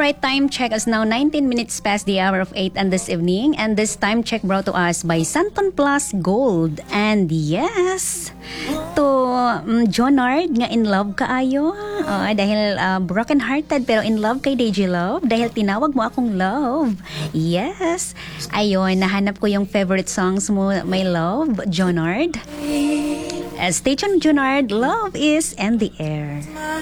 Alright, time check is now 19 minutes past the hour of 8 and this evening. And this time check brought to us by Santon Plus Gold. And yes, to Jonard nga in love kaayo. Dahil broken hearted pero in love kay DJ Love. Dahil tinawag mo akong love. Yes. Ayun, nahanap ko yung favorite songs mo, my love, Jonard. Stay tuned, Jonard. Love is in the air.